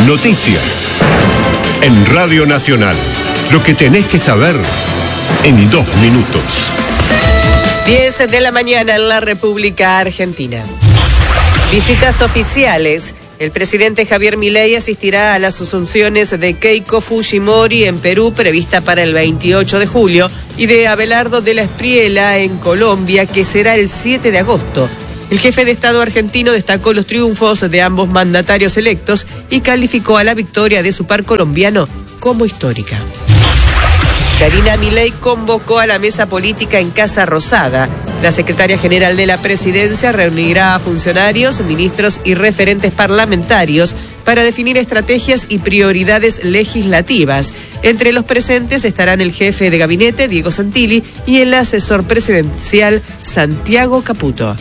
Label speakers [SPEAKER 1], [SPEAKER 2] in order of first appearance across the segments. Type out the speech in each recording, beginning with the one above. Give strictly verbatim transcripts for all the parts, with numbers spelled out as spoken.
[SPEAKER 1] Noticias. En Radio Nacional. Lo que tenés que saber en dos minutos.
[SPEAKER 2] diez de la mañana en la República Argentina. Visitas oficiales. El presidente Javier Milei asistirá a las asunciones de Keiko Fujimori en Perú, prevista para el veintiocho de julio, y de Abelardo de la Espriella en Colombia, que será el siete de agosto. El jefe de Estado argentino destacó los triunfos de ambos mandatarios electos y calificó a la victoria de su par colombiano como histórica. Karina Milei convocó a la mesa política en Casa Rosada. La secretaria general de la presidencia reunirá a funcionarios, ministros y referentes parlamentarios para definir estrategias y prioridades legislativas. Entre los presentes estarán el jefe de gabinete, Diego Santilli, y el asesor presidencial, Santiago Caputo.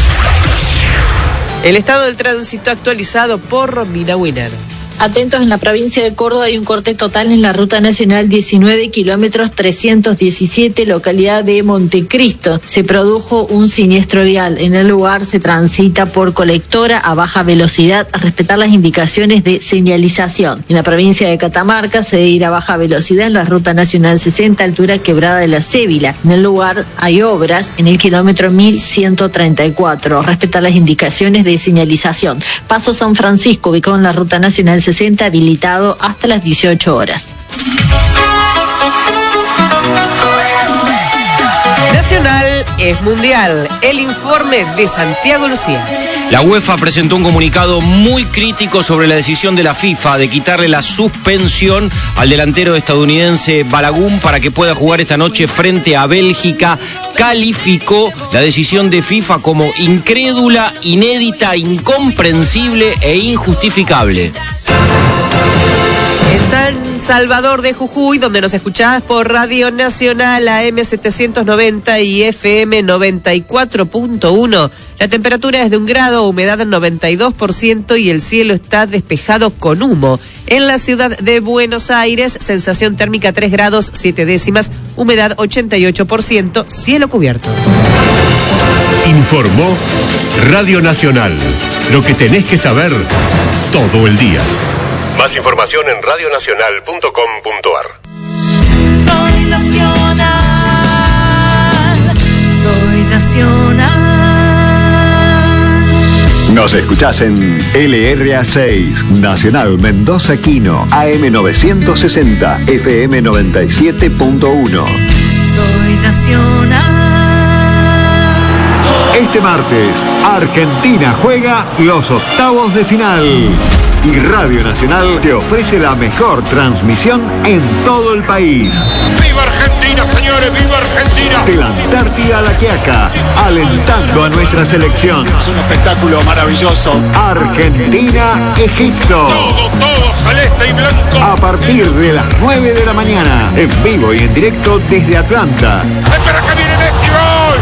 [SPEAKER 2] El estado del tránsito actualizado por Romina Winner.
[SPEAKER 3] Atentos, en la provincia de Córdoba hay un corte total en la ruta nacional diecinueve, kilómetros trescientos diecisiete, localidad de Montecristo. Se produjo un siniestro vial. En el lugar se transita por colectora a baja velocidad a respetar las indicaciones de señalización. En la provincia de Catamarca se debe ir a baja velocidad en la ruta nacional sesenta, altura Quebrada de la Cébila. En el lugar hay obras en el kilómetro mil ciento treinta y cuatro. Respetar las indicaciones de señalización. Paso San Francisco, ubicado en la ruta nacional sesenta, habilitado hasta las dieciocho horas.
[SPEAKER 2] Nacional es mundial. El informe de Santiago Lucía.
[SPEAKER 4] La UEFA presentó un comunicado muy crítico sobre la decisión de la FIFA de quitarle la suspensión al delantero estadounidense Balogun para que pueda jugar esta noche frente a Bélgica. Calificó la decisión de FIFA como incrédula, inédita, incomprensible e injustificable.
[SPEAKER 2] En San Salvador de Jujuy, donde nos escuchás por Radio Nacional A M setecientos noventa y F M noventa y cuatro punto uno, la temperatura es de un grado, humedad noventa y dos por ciento y el cielo está despejado con humo. En la ciudad de Buenos Aires, sensación térmica tres grados siete décimas, humedad ochenta y ocho por ciento, cielo cubierto.
[SPEAKER 1] Informó Radio Nacional. Lo que tenés que saber todo el día. Más información en radio nacional punto com punto a r.
[SPEAKER 5] Soy nacional, soy nacional.
[SPEAKER 6] Nos escuchás en L R A seis, Nacional Mendoza Quino, A M novecientos sesenta, F M noventa y siete punto uno.
[SPEAKER 5] Soy nacional.
[SPEAKER 6] Este martes, Argentina juega los octavos de final. Y Radio Nacional te ofrece la mejor transmisión en todo el país.
[SPEAKER 7] ¡Viva Argentina, señores! ¡Viva Argentina!
[SPEAKER 6] De la Antártida a La Quiaca, alentando a nuestra selección.
[SPEAKER 7] Es un espectáculo maravilloso.
[SPEAKER 6] Argentina-Egipto.
[SPEAKER 7] Todo, todo celeste y blanco.
[SPEAKER 6] A partir de las nueve de la mañana, en vivo y en directo desde Atlanta.
[SPEAKER 7] ¡Espera que viene Messi! ¡Gol!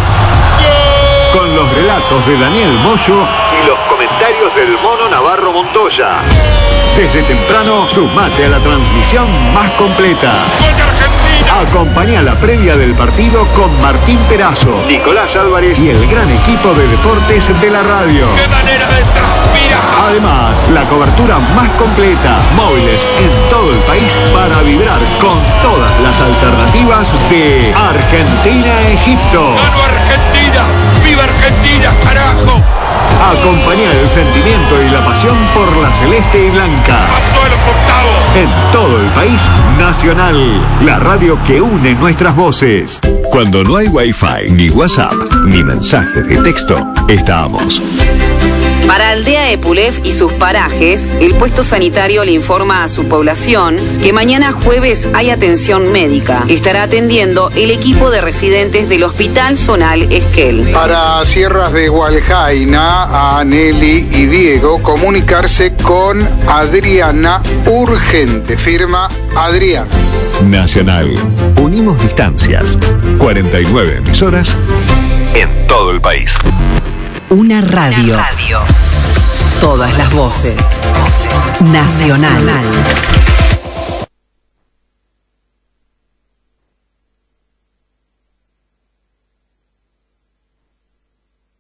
[SPEAKER 6] Con los relatos de Daniel Moyo y los comentarios del Mono Navarro Montoya. Desde temprano, sumate a la transmisión más completa.
[SPEAKER 7] ¡Gol de Argentina!
[SPEAKER 6] Acompañá la previa del partido con Martín Perazo, Nicolás Álvarez y el gran equipo de deportes de la radio.
[SPEAKER 7] ¡Qué manera de transpirar!
[SPEAKER 6] Además, la cobertura más completa, móviles en todo el país para vibrar con todas las alternativas de Argentina-Egipto.
[SPEAKER 7] ¡Gano Argentina! ¡Viva Argentina, carajo!
[SPEAKER 6] Acompañá el sentimiento y la pasión por la celeste y blanca.
[SPEAKER 7] ¡Pasó a los octavos!
[SPEAKER 6] En todo el país, Nacional, la radio que une nuestras voces. Cuando no hay Wi-Fi, ni WhatsApp, ni mensajes de texto, estamos.
[SPEAKER 8] Para Aldea Epulef y sus parajes, el puesto sanitario le informa a su población que mañana jueves hay atención médica. Estará atendiendo el equipo de residentes del Hospital Zonal Esquel.
[SPEAKER 9] Para Sierras de Hualjaina, a Nelly y Diego, comunicarse con Adriana urgente. Firma Adriana.
[SPEAKER 6] Nacional. Unimos distancias. cuarenta y nueve emisoras en todo el país.
[SPEAKER 2] Una radio.
[SPEAKER 8] Una radio.
[SPEAKER 2] Todas las voces. Nacional. Nacional.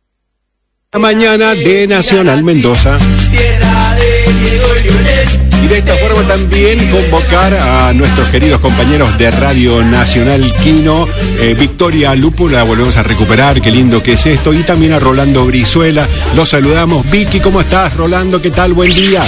[SPEAKER 10] La mañana de Nacional Mendoza.
[SPEAKER 5] Tierra de Diego y Lionel.
[SPEAKER 10] también convocar a nuestros queridos compañeros de Radio Nacional Quino, eh, Victoria Lupu, la volvemos a recuperar, qué lindo que es esto, y también a Rolando Brizuela, los saludamos. Vicky, ¿cómo estás? Rolando, ¿qué tal? Buen día.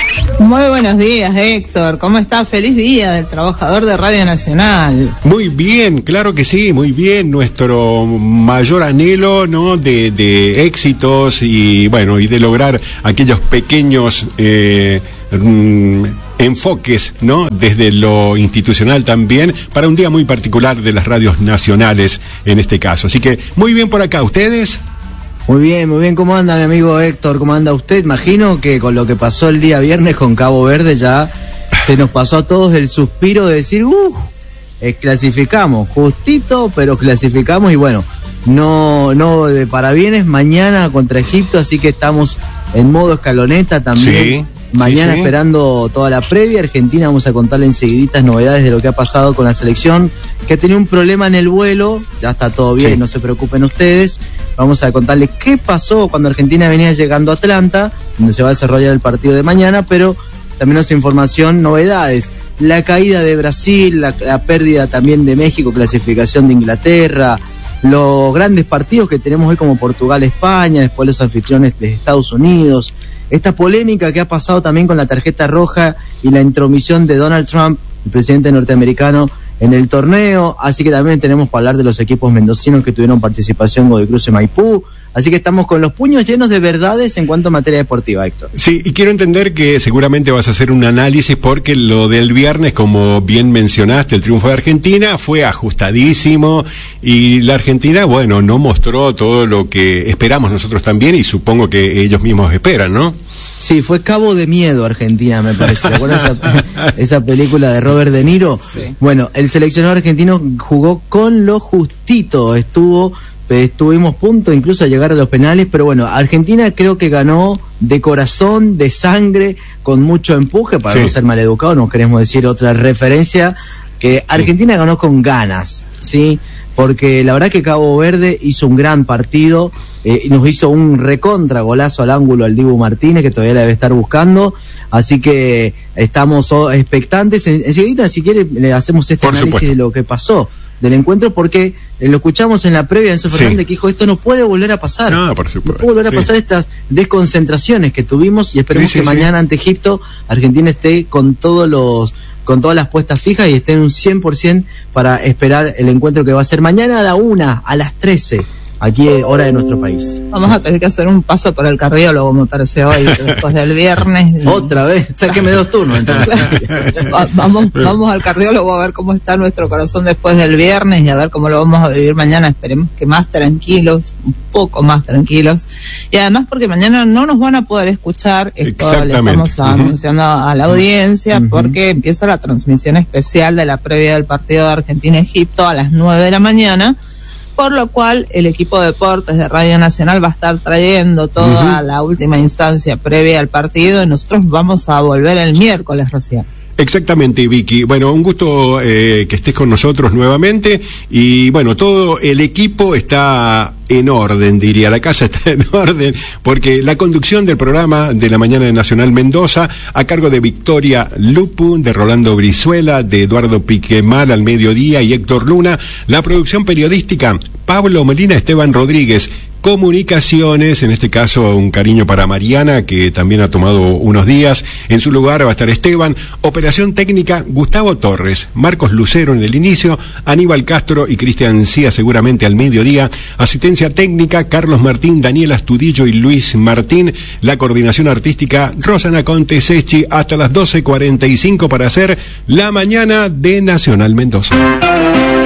[SPEAKER 11] Muy buenos días, Héctor. ¿Cómo estás? Feliz día del trabajador de Radio Nacional.
[SPEAKER 10] Muy bien, claro que sí, muy bien. Nuestro mayor anhelo, ¿no? De, de éxitos y, bueno, y de lograr aquellos pequeños eh, mm, enfoques, ¿no? Desde lo institucional también, para un día muy particular de las radios nacionales en este caso. Así que, muy bien por acá. ¿Ustedes?
[SPEAKER 12] Muy bien, muy bien. ¿Cómo anda mi amigo Héctor? ¿Cómo anda usted? Imagino que con lo que pasó el día viernes con Cabo Verde ya se nos pasó a todos el suspiro de decir, uff, eh, clasificamos, justito, pero clasificamos y bueno, no, no de parabienes, mañana contra Egipto, así que estamos en modo escaloneta también.
[SPEAKER 10] Sí.
[SPEAKER 12] Mañana
[SPEAKER 10] sí, sí.
[SPEAKER 12] Esperando toda la previa. Argentina, vamos a contarle enseguiditas novedades de lo que ha pasado con la selección, que tenía un problema en el vuelo, ya está todo bien, sí. No se preocupen ustedes. Vamos a contarles qué pasó cuando Argentina venía llegando a Atlanta, donde se va a desarrollar el partido de mañana, pero también nos información, novedades. La caída de Brasil, la, la pérdida también de México, clasificación de Inglaterra, los grandes partidos que tenemos hoy como Portugal-España, después los anfitriones de Estados Unidos. Esta polémica que ha pasado también con la tarjeta roja y la intromisión de Donald Trump, el presidente norteamericano, en el torneo. Así que también tenemos para hablar de los equipos mendocinos que tuvieron participación en Godoy Cruz y Maipú. Así que estamos con los puños llenos de verdades en cuanto a materia deportiva, Héctor.
[SPEAKER 10] Sí, y quiero entender que seguramente vas a hacer un análisis porque lo del viernes, como bien mencionaste, el triunfo de Argentina fue ajustadísimo y la Argentina, bueno, no mostró todo lo que esperamos nosotros también y supongo que ellos mismos esperan, ¿no?
[SPEAKER 12] Sí, fue Cabo de Miedo Argentina, me parece. ¿Te acuerdas esa, esa película de Robert De Niro?
[SPEAKER 11] Sí.
[SPEAKER 12] Bueno, el seleccionado argentino jugó con lo justito, estuvo... Estuvimos punto incluso a llegar a los penales, pero bueno, Argentina creo que ganó de corazón, de sangre, con mucho empuje, para sí. no ser maleducados, no queremos decir otra referencia, que Argentina sí. ganó con ganas, ¿sí? Porque la verdad que Cabo Verde hizo un gran partido, eh, nos hizo un recontra golazo al ángulo al Dibu Martínez, que todavía la debe estar buscando, así que estamos expectantes. En, enseguida, si quiere, le hacemos este
[SPEAKER 10] Por
[SPEAKER 12] análisis
[SPEAKER 10] supuesto.
[SPEAKER 12] de lo que pasó del encuentro, porque eh, lo escuchamos en la previa, Enzo Fernández, sí. que dijo, esto no puede volver a pasar.
[SPEAKER 10] No, por supuesto.
[SPEAKER 12] No puede volver a
[SPEAKER 10] sí.
[SPEAKER 12] pasar estas desconcentraciones que tuvimos y esperemos
[SPEAKER 10] sí, sí,
[SPEAKER 12] que
[SPEAKER 10] sí.
[SPEAKER 12] mañana ante Egipto Argentina esté con todos los con todas las puestas fijas y esté en un cien por ciento para esperar el encuentro que va a ser mañana a la una, a las trece, aquí hora de nuestro país.
[SPEAKER 11] Vamos a tener que hacer un paso por el cardiólogo, me parece hoy, después del viernes.
[SPEAKER 12] Otra vez, sáqueme dos turnos entonces.
[SPEAKER 11] Va, vamos, vamos al cardiólogo a ver cómo está nuestro corazón después del viernes y a ver cómo lo vamos a vivir mañana. Esperemos que más tranquilos, un poco más tranquilos. Y además porque mañana no nos van a poder escuchar, esto le estamos anunciando uh-huh. a la audiencia, uh-huh. porque empieza la transmisión especial de la previa del partido de Argentina-Egipto a las nueve de la mañana. Por lo cual el equipo de deportes de Radio Nacional va a estar trayendo toda uh-huh. la última instancia previa al partido y nosotros vamos a volver el miércoles recién.
[SPEAKER 10] Exactamente, Vicky. Bueno, un gusto eh, que estés con nosotros nuevamente y bueno, todo el equipo está en orden, diría, la casa está en orden, porque la conducción del programa de la mañana de Nacional Mendoza, a cargo de Victoria Lupu, de Rolando Brizuela, de Eduardo Piquemal al mediodía y Héctor Luna, la producción periodística, Pablo Molina, Esteban Rodríguez, comunicaciones, en este caso un cariño para Mariana, que también ha tomado unos días, en su lugar va a estar Esteban, operación técnica, Gustavo Torres, Marcos Lucero en el inicio, Aníbal Castro y Cristian Cía seguramente al mediodía, asistencia técnica, Carlos Martín, Daniel Astudillo y Luis Martín, la coordinación artística, Rosana Conte Sechi, hasta las doce cuarenta y cinco para hacer la mañana de Nacional Mendoza.